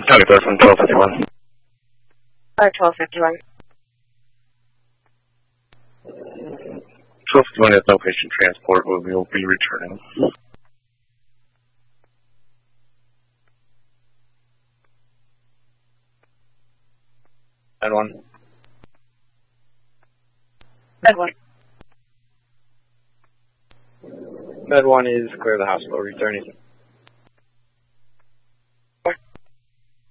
County clear from 1251. 1251. 1251 has no patient transport, but we will be returning. Med 1. Med 1. Med 1 is clear of the hospital, returning.